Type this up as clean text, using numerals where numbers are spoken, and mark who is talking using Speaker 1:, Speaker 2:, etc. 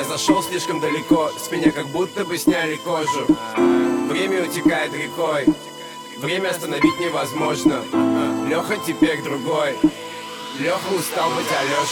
Speaker 1: Я зашел слишком далеко, с меня как будто бы сняли кожу. Время утекает рекой, время остановить невозможно. Леха теперь другой, Леха устал быть Алешей.